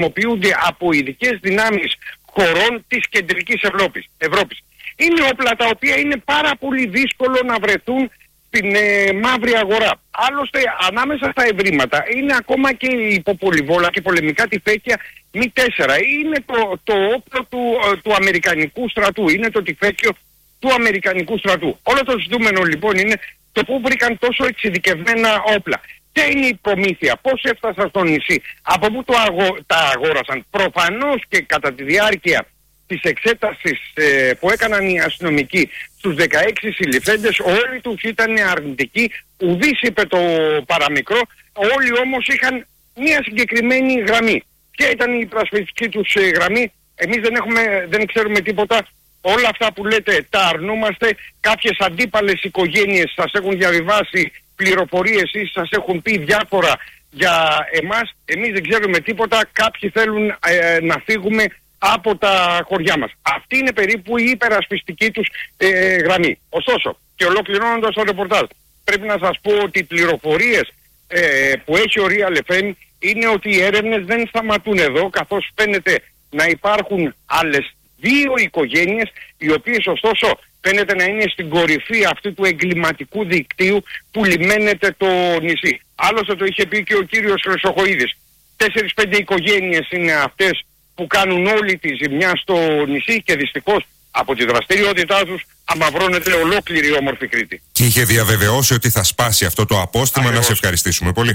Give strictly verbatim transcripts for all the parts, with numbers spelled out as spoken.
χρησιμοποιούνται από ειδικές δυνάμεις χωρών της κεντρικής Ευρώπης. Ευρώπης. Είναι όπλα τα οποία είναι πάρα πολύ δύσκολο να βρεθούν στην ε, μαύρη αγορά. Άλλωστε, ανάμεσα στα ευρήματα είναι ακόμα και η υποπολιβόλα και πολεμικά τυφέκια Μι τέσσερα. Είναι το, το όπλο του, ε, του Αμερικανικού στρατού. Είναι το τυφέκιο του Αμερικανικού στρατού. Όλο το ζητούμενο λοιπόν είναι το πού βρήκαν τόσο εξειδικευμένα όπλα. Ποια είναι η προμήθεια, πώς έφτασαν στο νησί, από πού το αγο... τα αγόρασαν. Προφανώς και κατά τη διάρκεια της εξέτασης ε, που έκαναν οι αστυνομικοί στους δεκαέξι συλληφθέντες, όλοι τους ήταν αρνητικοί, ουδής είπε το παραμικρό, όλοι όμως είχαν μια συγκεκριμένη γραμμή. Ποια ήταν η υπερασπιστική τους ε, γραμμή? Εμείς δεν, έχουμε, δεν ξέρουμε τίποτα. Όλα αυτά που λέτε τα αρνούμαστε. Κάποιες αντίπαλες οικογένειες σας έχουν διαβιβάσει πληροφορίες ή σας έχουν πει διάφορα για εμάς. Εμείς δεν ξέρουμε τίποτα. Κάποιοι θέλουν ε, να φύγουμε από τα χωριά μας. Αυτή είναι περίπου η υπερασπιστική τους ε, γραμμή. Ωστόσο, και ολοκληρώνοντας το ρεπορτάζ, πρέπει να σας πω ότι οι πληροφορίες ε, που έχει ο Real εφ εμ είναι ότι οι έρευνες δεν σταματούν εδώ, καθώς φαίνεται να υπάρχουν άλλες δύο οικογένειες, οι οποίες ωστόσο φαίνεται να είναι στην κορυφή αυτού του εγκληματικού δικτύου που λιμένεται το νησί. Άλλωστε το είχε πει και ο κύριος Χρυσοχοΐδης. Τέσσερις πέντε οικογένειες είναι αυτές που κάνουν όλη τη ζημιά στο νησί και δυστυχώς από τη δραστηριότητά τους αμαυρώνεται ολόκληρη η όμορφη Κρήτη. Και είχε διαβεβαιώσει ότι θα σπάσει αυτό το απόστημα. Ακριβώς. Να σε ευχαριστήσουμε πολύ.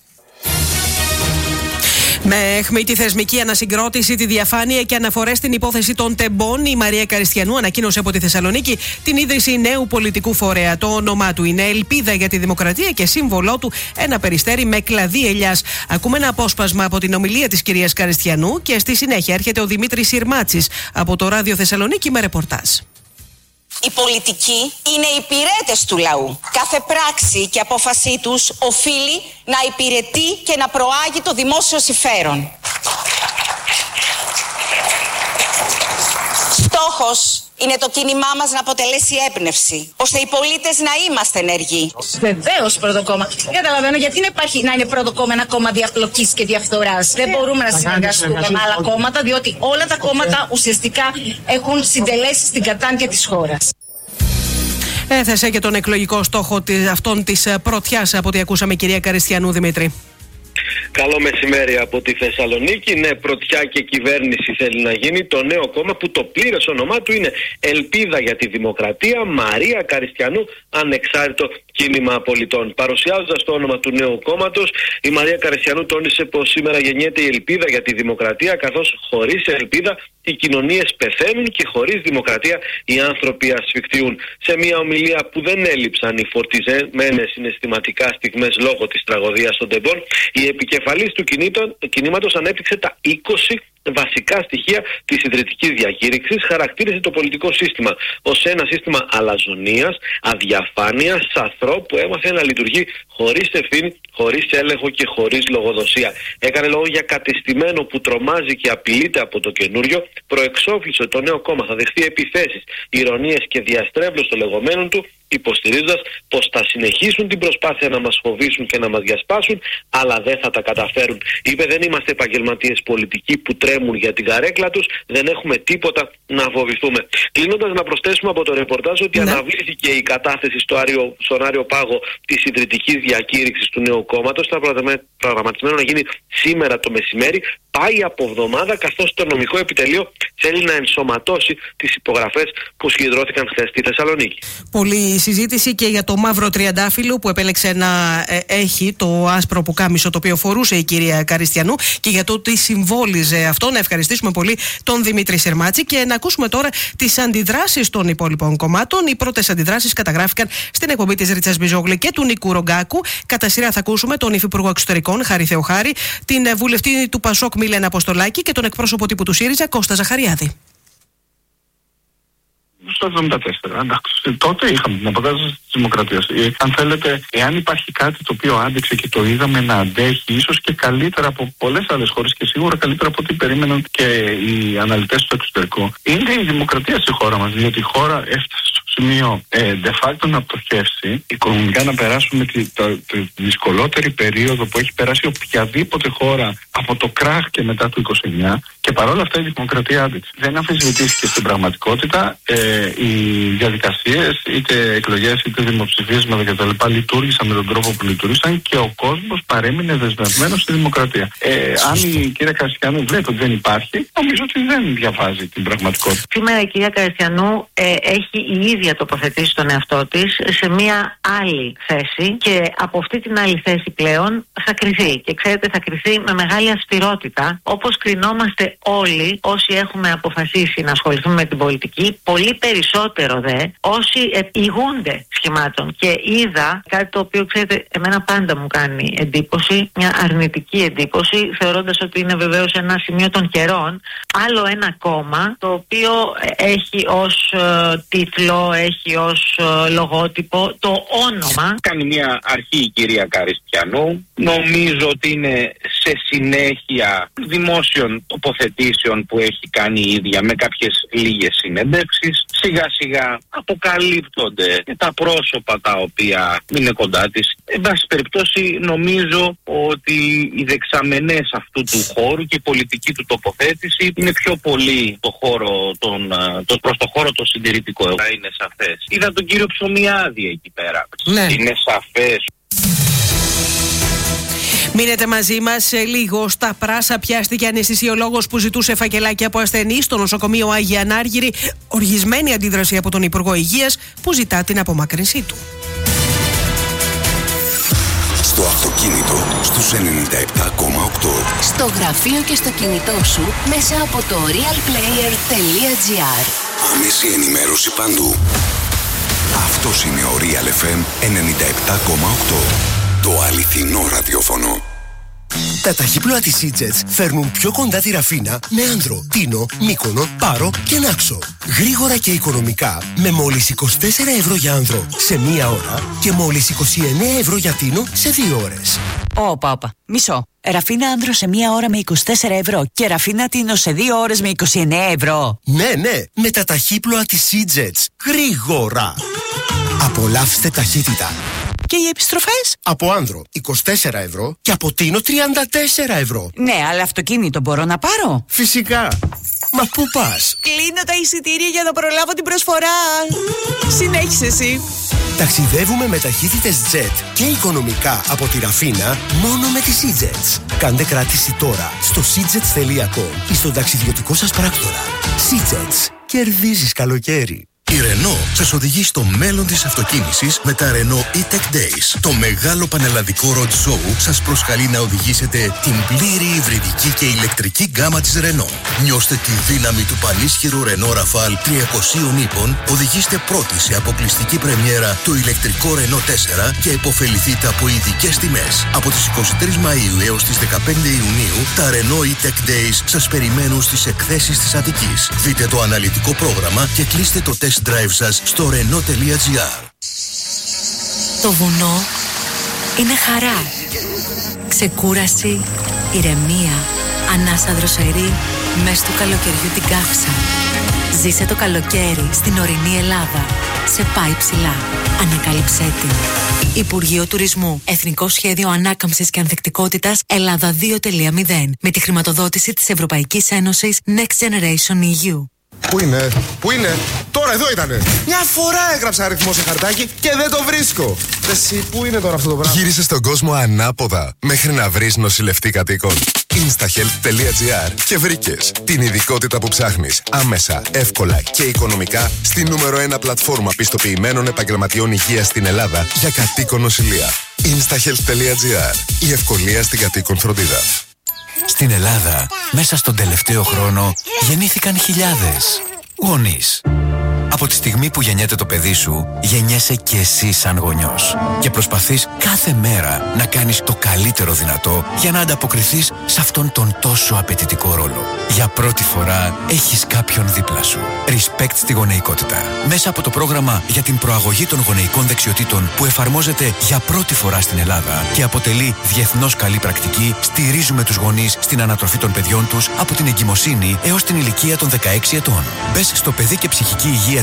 Με αιχμή τη θεσμική ανασυγκρότηση, τη διαφάνεια και αναφορές στην υπόθεση των τεμπών, η Μαρία Καριστιανού ανακοίνωσε από τη Θεσσαλονίκη την ίδρυση νέου πολιτικού φορέα. Το όνομά του είναι Ελπίδα για τη Δημοκρατία και σύμβολό του ένα περιστέρι με κλαδί ελιάς. Ακούμε ένα απόσπασμα από την ομιλία της κυρίας Καριστιανού και στη συνέχεια έρχεται ο Δημήτρης Συρμάτσης από το Ράδιο Θεσσαλονίκη με ρεπορτάζ. Οι πολιτικοί είναι υπηρέτες του λαού. Κάθε πράξη και απόφασή τους οφείλει να υπηρετεί και να προάγει το δημόσιο συμφέρον. Στόχος είναι το κίνημά μας να αποτελέσει έμπνευση, ώστε οι πολίτες να είμαστε ενεργοί. Βεβαίως πρώτο κόμμα. Δεν καταλαβαίνω γιατί να υπάρχει να είναι πρώτο κόμμα ένα κόμμα διαφλοκής και διαφθοράς. Δεν μπορούμε να συνεργαστούμε με άλλα κόμματα, διότι όλα τα κόμματα ουσιαστικά έχουν συντελέσει στην κατάντια της χώρας. Έθεσε και τον εκλογικό στόχο αυτών της πρωτιάς, από ό,τι ακούσαμε, κυρία Καριστιανού. Δημήτρη. Καλό μεσημέρι από τη Θεσσαλονίκη. Ναι, πρωτιά και κυβέρνηση θέλει να γίνει το νέο κόμμα που το πλήρες όνομά του είναι Ελπίδα για τη Δημοκρατία, Μαρία Καριστιανού, Ανεξάρτητο Κίνημα Πολιτών. Παρουσιάζοντας το όνομα του νέου κόμματος, η Μαρία Καριστιανού τόνισε πως σήμερα γεννιέται η ελπίδα για τη δημοκρατία, καθώς χωρίς ελπίδα οι κοινωνίες πεθαίνουν και χωρίς δημοκρατία οι άνθρωποι ασφικτιούν. Σε μια ομιλία που δεν έλειψαν οι φορτιζεμένες συναισθηματικά στιγμές λόγω της τραγωδίας των τεμπών, η επικεφαλής του κινήματος ανέπτυξε τα είκοσι βασικά στοιχεία της ιδρυτικής διακήρυξης, χαρακτήρισε το πολιτικό σύστημα ως ένα σύστημα αλαζονίας, αδιαφάνειας, σαθρό που έμαθε να λειτουργεί χωρίς ευθύνη, χωρίς έλεγχο και χωρίς λογοδοσία. Έκανε λόγο για κατεστημένο που τρομάζει και απειλείται από το καινούριο, προεξόφλησε το νέο κόμμα θα δεχθεί επιθέσεις, ηρωνίες και διαστρέβλωση των λεγόμενων του, υποστηρίζοντας πως θα συνεχίσουν την προσπάθεια να μας φοβήσουν και να μας διασπάσουν, αλλά δεν θα τα καταφέρουν. Είπε, δεν είμαστε επαγγελματίες πολιτικοί που τρέμουν για την καρέκλα τους, δεν έχουμε τίποτα να φοβηθούμε. Κλείνοντας, να προσθέσουμε από το ρεπορτάζ ότι ναι. αναβλήθηκε η κατάθεση στο άριο, στον Άριο Πάγο της ιδρυτικής διακήρυξης του νέου κόμματος. Ήταν προγραμματισμένο να γίνει σήμερα το μεσημέρι. Πάει από εβδομάδα, καθώς το νομικό επιτελείο θέλει να ενσωματώσει τις υπογραφές που συγκεντρώθηκαν χθες στη Θεσσαλονίκη. Πολλή συζήτηση και για το μαύρο τριαντάφυλλο που επέλεξε να ε, έχει το άσπρο πουκάμισο το οποίο φορούσε η κυρία Καριστιανού και για το τι συμβόλιζε αυτό. Να ευχαριστήσουμε πολύ τον Δημήτρη Σερμάτση και να ακούσουμε τώρα τις αντιδράσεις των υπόλοιπων κομμάτων. Οι πρώτες αντιδράσεις καταγράφηκαν στην εκπομπή της Ρίτσας Μπιζόγλη και του Νίκου Ρογκάκου. Κατά σειρά θα ακούσουμε τον Υφυπουργό Εξωτερικών Χάρη Θεοχάρη, την βουλευτή του Πασόκ Μίλενα Αποστολάκη και τον εκπρόσωπο τύπου του ΣΥΡΙΖΑ Κώστα Ζαχαριάδη. Στο εβδομήντα τέσσερα, εντάξει. Τότε είχαμε την αποκάταση της δημοκρατίας. Ε, αν θέλετε, εάν υπάρχει κάτι το οποίο άντεξε και το είδαμε να αντέχει, ίσως και καλύτερα από πολλές άλλες χώρες και σίγουρα καλύτερα από ό,τι περίμεναν και οι αναλυτές στο εξωτερικό, είναι η δημοκρατία στη χώρα μας. Διότι η χώρα έφτασε σημείο ε, de facto να πτωχεύσει, οικονομικά να περάσουμε τη, το, τη δυσκολότερη περίοδο που έχει περάσει οποιαδήποτε χώρα από το κράχ και μετά το είκοσι εννιά, και παρόλα αυτά η δημοκρατία άντεξε. Δεν αμφισβητήθηκε στην πραγματικότητα. Ε, οι διαδικασίες, είτε εκλογές είτε δημοψηφίσματα κτλ. Λειτουργήσαν με τον τρόπο που λειτουργήσαν και ο κόσμος παρέμεινε δεσμευμένος στη δημοκρατία. Ε, αν η κυρία Καριστιανού βλέπει ότι δεν υπάρχει, νομίζω ότι δεν διαβάζει την πραγματικότητα. Σήμερα η κυρία Καριστιανού ε, έχει η ίδια τοποθετήσει τον εαυτό της σε μια άλλη θέση και από αυτή την άλλη θέση πλέον θα κριθεί. Και ξέρετε, θα κριθεί με μεγάλη αυστηρότητα, όπως κρινόμαστε όλοι όσοι έχουμε αποφασίσει να ασχοληθούμε με την πολιτική, πολύ περισσότερο δε όσοι ηγούνται σχημάτων. Και είδα κάτι το οποίο, ξέρετε, εμένα πάντα μου κάνει εντύπωση, μια αρνητική εντύπωση, θεωρώντας ότι είναι βεβαίως ένα σημείο των καιρών, άλλο ένα κόμμα το οποίο έχει ως ε, τίτλο, έχει ως ε, λογότυπο το όνομα. Κάνει μια αρχή η κυρία Καριστιανού. Νομίζω ότι είναι σε συνέχεια δημόσιων τοποθετήσεων που έχει κάνει η ίδια με κάποιες λίγες συνεντεύξεις. Σιγά σιγά αποκαλύπτονται και τα πρόσωπα τα οποία είναι κοντά της. Εν πάση περιπτώσει, νομίζω ότι οι δεξαμενές αυτού του χώρου και η πολιτική του τοποθέτηση είναι πιο πολύ το χώρο τον, το, προς το χώρο το συντηρητικό. Είναι σαφές. Είδα τον κύριο Ψωμιάδη εκεί πέρα. Ναι. Είναι σαφές. Μείνετε μαζί μας σε λίγο. Στα Πράσα πιάστηκε αναισθησιολόγος που ζητούσε φακελάκια από ασθενείς στο νοσοκομείο Άγια Ανάργυρη. Οργισμένη αντίδραση από τον Υπουργό Υγείας που ζητά την απομάκρυνσή του. Στο αυτοκίνητο στους ενενήντα επτά κόμμα οκτώ. Στο γραφείο και στο κινητό σου μέσα από το real player τελεία gr. Άμεση ενημέρωση παντού. Αυτός είναι ο Real εφ εμ ενενήντα επτά κόμμα οκτώ. Το αληθινό ραδιόφωνο. Τα ταχύπλοα της Σίτζετς φέρνουν πιο κοντά τη Ραφίνα με Άνδρο, Τίνο, Μύκονο, Πάρο και Νάξο. Γρήγορα και οικονομικά με μόλις είκοσι τέσσερα ευρώ για Άνδρο σε μία ώρα και μόλις είκοσι εννέα ευρώ για Τίνο σε δύο ώρες. Όπα, όπα. Μισό. Ραφίνα Άνδρο σε μία ώρα με είκοσι τέσσερα ευρώ και Ραφίνα Τίνο σε δύο ώρες με είκοσι εννέα ευρώ. Ναι, ναι, με τα ταχύπλοα της Σίτζετς. Γρήγορα. Απολαύστε ταχύτητα. Και οι επιστροφές? Από Άνδρο είκοσι τέσσερα ευρώ και από Τίνο τριάντα τέσσερα ευρώ. Ναι, αλλά αυτοκίνητο μπορώ να πάρω? Φυσικά. Μα πού πας? Κλείνω τα εισιτήρια για να προλάβω την προσφορά. Συνέχισε εσύ. Ταξιδεύουμε με ταχύτητες Jet και οικονομικά από τη Ραφίνα μόνο με τις Σίτζετς. Κάντε κράτηση τώρα στο σίτζετς τελεία κομ ή στον ταξιδιωτικό σας πράκτορα. Σίτζετς. Κερδίζεις καλοκαίρι. Η Renault σας οδηγεί στο μέλλον της αυτοκίνησης με τα Renault E-Tech Days. Το μεγάλο πανελλαδικό road show σας προσκαλεί να οδηγήσετε την πλήρη υβριδική και ηλεκτρική γκάμα της Renault. Νιώστε τη δύναμη του πανίσχυρου Renault Rafale τριακοσίων ύπων, οδηγήστε πρώτοι σε αποκλειστική πρεμιέρα το ηλεκτρικό Renault τέσσερα και επωφεληθείτε από ειδικές τιμές. Από τις εικοστή τρίτη Μαΐου έως τις δεκαπέντε Ιουνίου, τα Renault E-Tech Days σας περιμένουν στις εκθέσεις της Αττικής. Δείτε το αναλυτικό πρόγραμμα και κλείστε το test drive σας στο renault τελεία gr. Το βουνό είναι χαρά, ξεκούραση, ηρεμία, ανάσα δροσερή μες του καλοκαιριού την καύσα. Ζήσε το καλοκαίρι στην ορεινή Ελλάδα. Σε πάει ψηλά. Ανακάλυψέ την. Υπουργείο Τουρισμού. Εθνικό Σχέδιο Ανάκαμψης και Ανθεκτικότητας Ελλάδα δύο τελεία μηδέν. Με τη χρηματοδότηση της Ευρωπαϊκής Ένωσης Next Generation ι γιου. Πού είναι, πού είναι, τώρα εδώ ήτανε. Μια φορά έγραψα αριθμό σε χαρτάκι και δεν το βρίσκω. Εσύ, πού είναι τώρα αυτό το πράγμα? Γύρισε στον κόσμο ανάποδα μέχρι να βρεις νοσηλευτή κατοίκων. instahealth τελεία gr και βρήκες την ειδικότητα που ψάχνεις άμεσα, εύκολα και οικονομικά στη νούμερο ένα πλατφόρμα πιστοποιημένων επαγγελματιών υγείας στην Ελλάδα για κατοίκον νοσηλεία. instahealth τελεία gr. Η ευκολία στην κατοίκον φροντίδα. Στην Ελλάδα, μέσα στον τελευταίο χρόνο, γεννήθηκαν χιλιάδες γονείς. Από τη στιγμή που γεννιέται το παιδί σου, γεννιέσαι και εσύ σαν γονιός. Και προσπαθείς κάθε μέρα να κάνεις το καλύτερο δυνατό για να ανταποκριθείς σε αυτόν τον τόσο απαιτητικό ρόλο. Για πρώτη φορά έχεις κάποιον δίπλα σου. Respect στη γονεϊκότητα. Μέσα από το πρόγραμμα για την προαγωγή των γονεϊκών δεξιοτήτων που εφαρμόζεται για πρώτη φορά στην Ελλάδα και αποτελεί διεθνώς καλή πρακτική, στηρίζουμε τους γονείς στην ανατροφή των παιδιών τους από την εγκυμοσύνη έως την ηλικία των δεκαέξι ετών. Μπες στο παιδί και ψυχική υγεία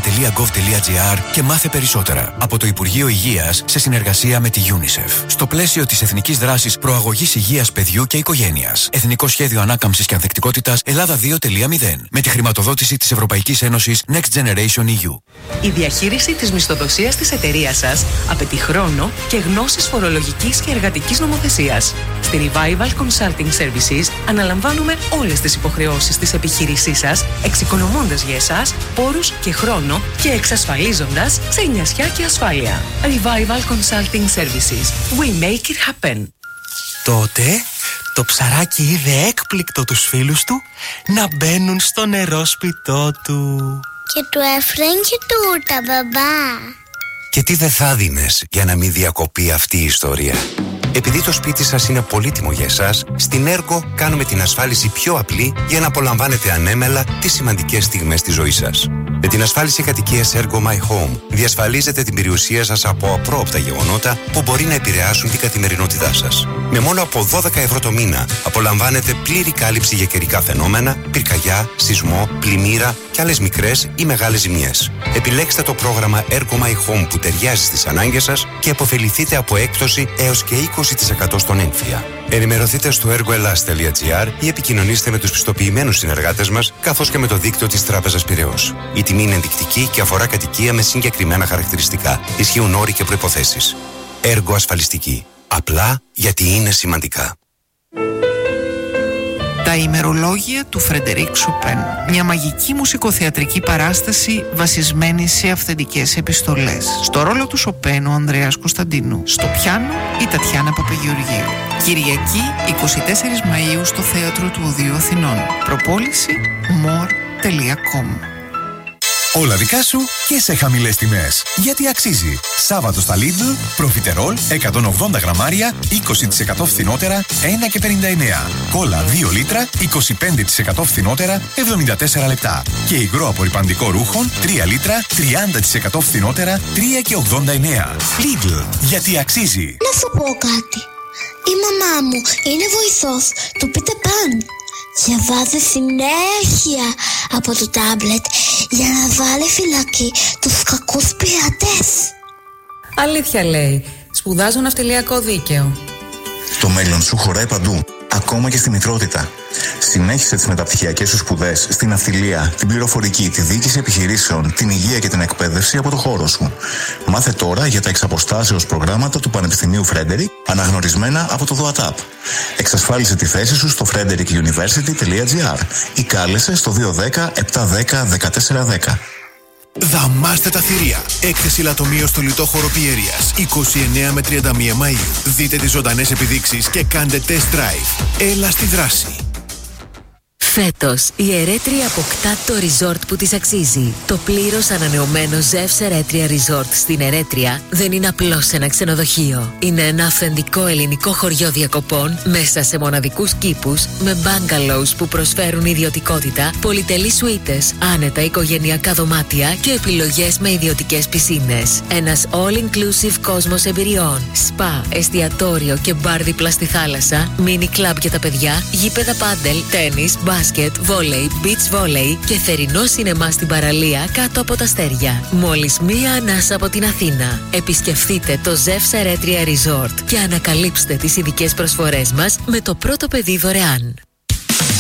τελεία γκοβ τελεία τζι άρ και μάθε περισσότερα. Από το Υπουργείο Υγείας σε συνεργασία με τη UNICEF. Στο πλαίσιο της Εθνικής Δράσης Προαγωγής Υγείας Παιδιού και Οικογένειας. Εθνικό Σχέδιο Ανάκαμψης και Ανθεκτικότητας Ελλάδα δύο τελεία μηδέν. Με τη χρηματοδότηση της Ευρωπαϊκής Ένωσης Next Generation ι γιου. Η διαχείριση της μισθοδοσίας της εταιρείας σας απαιτεί χρόνο και γνώσεις φορολογικής και εργατικής νομοθεσίας. Στη Revival Consulting Services αναλαμβάνουμε όλες τις υποχρεώσεις της επιχείρησής σας, εξοικονομώντας για εσάς πόρους και χρόνο και εξασφαλίζοντας σε νοιασιά και ασφάλεια. Revival Consulting Services. We make it happen. Τότε το ψαράκι είδε έκπληκτο τους φίλους του να μπαίνουν στο νερόσπιτό του. Και του έφεραν και τούρτα, μπαμπά. Και τι δεν θα δίνες για να μην διακοπεί αυτή η ιστορία. Επειδή το σπίτι σας είναι πολύτιμο για εσάς, στην Ergo κάνουμε την ασφάλιση πιο απλή για να απολαμβάνετε ανέμελα τις σημαντικές στιγμές της ζωής σας. Με την ασφάλιση κατοικίας Ergo My Home διασφαλίζετε την περιουσία σας από απρόοπτα γεγονότα που μπορεί να επηρεάσουν την καθημερινότητά σας. Με μόνο από δώδεκα ευρώ το μήνα απολαμβάνετε πλήρη κάλυψη για καιρικά φαινόμενα, πυρκαγιά, σεισμό, πλημμύρα και άλλες μικρές ή μεγάλες ζημιές. Επιλέξτε το πρόγραμμα Ergo My Home που ταιριάζει στις ανάγκες σας και αποφεληθείτε από έκπτωση έως και είκοσι τοις εκατό στον έμφυα. Ενημερωθείτε στο ergoelas τελεία τζι άρ ή επικοινωνήστε με τους πιστοποιημένους συνεργάτες μας καθώς και με το δίκτυο της Τράπεζας Πειραιώς. Η τιμή είναι ενδεικτική και αφορά κατοικία με συγκεκριμένα χαρακτηριστικά. Ισχύουν όροι και προϋποθέσεις. Ergo ασφαλιστική. Απλά γιατί είναι σημαντικά. Τα ημερολόγια του Φρεντερίκ Σοπέν. Μια μαγική μουσικοθεατρική παράσταση βασισμένη σε αυθεντικές επιστολές. Στο ρόλο του Σοπέν ο Ανδρέας Κωνσταντίνου. Στο πιάνο η Τατιάνα Παπαγεωργίου. Κυριακή εικοστή τέταρτη Μαΐου στο Θέατρο του Οδείου Αθηνών. Προπόληση more τελεία com. Όλα δικά σου και σε χαμηλές τιμές. Γιατί αξίζει. Σάββατο στα Lidl, προφιτερόλ εκατόν ογδόντα γραμμάρια, είκοσι τοις εκατό φθηνότερα, ένα και πενήντα εννέα. Κόλλα δύο λίτρα, είκοσι πέντε τοις εκατό φθηνότερα, εβδομήντα τέσσερα λεπτά. Και υγρό απορρυπαντικό ρούχων, τρία λίτρα, τριάντα τοις εκατό φθηνότερα, τρία και ογδόντα εννέα. Lidl, γιατί αξίζει. Να σου πω κάτι. Η μαμά μου είναι βοηθός του Peter Pan. Διαβάζει συνέχεια από το τάμπλετ για να βάλει φυλακή τους κακούς πειρατές. Αλήθεια λέει. Σπουδάζω ναυτιλιακό δίκαιο. Το μέλλον σου χωράει παντού, ακόμα και στη μητρότητα. Συνέχισε τις μεταπτυχιακές σου σπουδές στην ναυτιλία, την πληροφορική, τη διοίκηση επιχειρήσεων, την υγεία και την εκπαίδευση από το χώρο σου. Μάθε τώρα για τα εξαποστάσεως προγράμματα του Πανεπιστημίου Φρέντερικ, αναγνωρισμένα από το ΔΟΑΤΑΠ. Εξασφάλισε τη θέση σου στο φρέντερικ γιουνιβέρσιτι τελεία τζι άρ ή κάλεσε στο δύο ένα μηδέν επτά ένα μηδέν δεκατέσσερα δέκα. Δαμάστε τα θηρία. Έκθεση λατομείο στο λιτό χώρο Πιέρειας είκοσι εννέα με τριάντα μία Μαΐου. Δείτε τις ζωντανές επιδείξεις και κάντε test drive. Έλα στη δράση. Φέτος, η Ερέτρια αποκτά το resort που της αξίζει. Το πλήρως ανανεωμένο Ζεύς Ερέτρια Resort στην Ερέτρια δεν είναι απλώς ένα ξενοδοχείο. Είναι ένα αυθεντικό ελληνικό χωριό διακοπών μέσα σε μοναδικούς κήπους με bungalows που προσφέρουν ιδιωτικότητα, πολυτελείς σουίτες, άνετα οικογενειακά δωμάτια και επιλογές με ιδιωτικές πισίνες. Ένας all-inclusive κόσμος εμπειριών, σπα, εστιατόριο και μπαρ δίπλα στη θάλασσα, mini club για τα παιδιά, γήπεδα πάντελ, τένις, μπάσκετ, βόλεϊ, beach volley και θερινό σινεμά στην παραλία κάτω από τα αστέρια. Μόλις μία ανάσα από την Αθήνα. Επισκεφτείτε το Ζεύς Ερέτρια Resort και ανακαλύψτε τις ειδικές προσφορές μας με το πρώτο παιδί δωρεάν.